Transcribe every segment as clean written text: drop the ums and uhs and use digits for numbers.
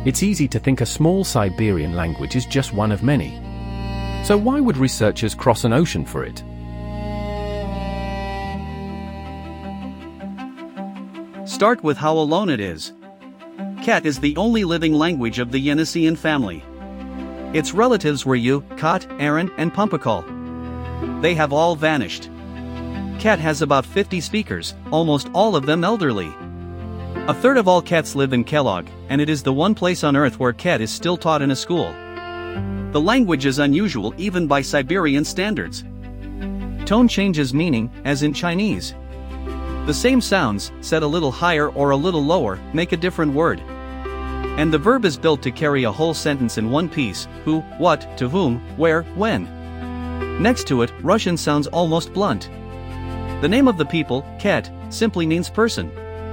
It's easy to think a small Siberian language is just one of many. So why would researchers cross an ocean for it? Start with how alone it is. Cat is the only living language of the Yeniseian family. Its relatives were Yu, Kot, Aran, and Pumpakal. They have all vanished. Cat has about 50 speakers, almost all of them elderly. A third of all cats live in Kellogg, and it is the one place on Earth where Cat is still taught in a school. The language is unusual even by Siberian standards. Tone changes meaning, as in Chinese. The same sounds, said a little higher or a little lower, make a different word. And the verb is built to carry a whole sentence in one piece: who, what, to whom, where, when. Next to it, Russian sounds almost blunt. The name of the people, Ket, simply means person.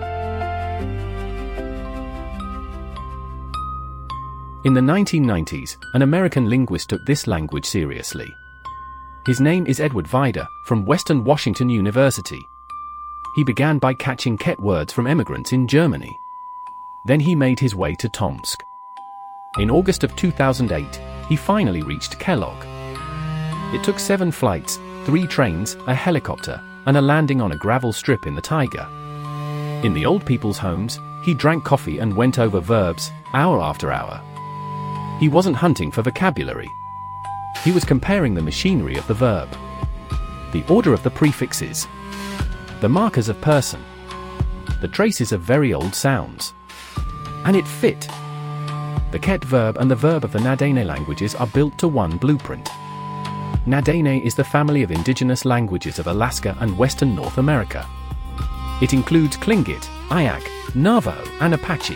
In the 1990s, an American linguist took this language seriously. His name is Edward Vida, from Western Washington University. He began by catching Ket words from immigrants in Germany. Then he made his way to Tomsk. In August of 2008, he finally reached Kellogg. It took 7 flights, 3 trains, a helicopter, and a landing on a gravel strip in the taiga. In the old people's homes, he drank coffee and went over verbs, hour after hour. He wasn't hunting for vocabulary. He was comparing the machinery of the verb, the order of the prefixes, the markers of person, the traces of very old sounds. And it fit. The Ket verb and the verb of the Na-Dene languages are built to one blueprint. Na-Dene is the family of indigenous languages of Alaska and Western North America. It includes Tlingit, Ayak, Navajo, and Apache.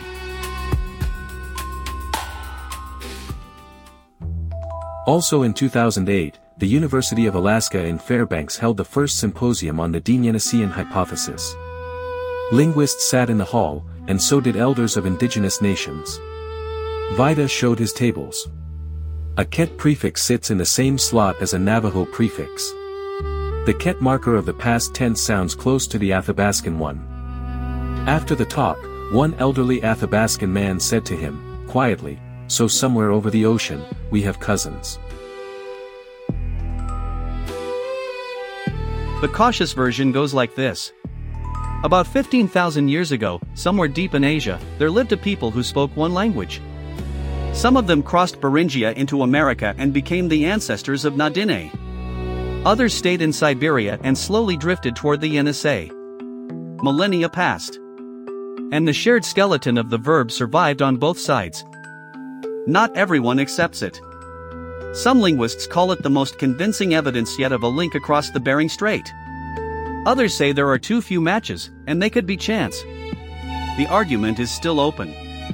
Also in 2008, the University of Alaska in Fairbanks held the first symposium on the Dean-Yeniseian hypothesis. Linguists sat in the hall, and so did elders of indigenous nations. Vida showed his tables. A Ket prefix sits in the same slot as a Navajo prefix. The Ket marker of the past tense sounds close to the Athabascan one. After the talk, one elderly Athabascan man said to him, quietly, "So somewhere over the ocean, we have cousins." The cautious version goes like this. About 15,000 years ago, somewhere deep in Asia, there lived a people who spoke one language. Some of them crossed Beringia into America and became the ancestors of Na-Dene. Others stayed in Siberia and slowly drifted toward the Yenisei. Millennia passed. And the shared skeleton of the verb survived on both sides. Not everyone accepts it. Some linguists call it the most convincing evidence yet of a link across the Bering Strait. Others say there are too few matches, and they could be chance. The argument is still open.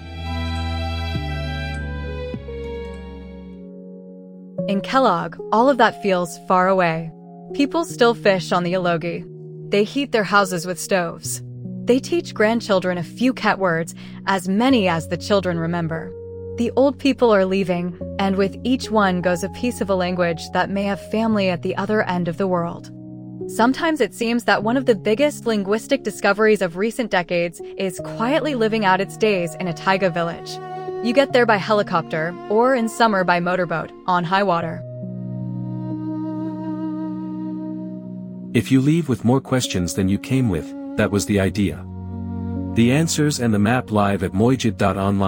In Kellogg, all of that feels far away. People still fish on the Alogi. They heat their houses with stoves. They teach grandchildren a few Ket words, as many as the children remember. The old people are leaving, and with each one goes a piece of a language that may have family at the other end of the world. Sometimes it seems that one of the biggest linguistic discoveries of recent decades is quietly living out its days in a taiga village. You get there by helicopter, or in summer by motorboat, on high water. If you leave with more questions than you came with, that was the idea. The answers and the map live at moijid.online.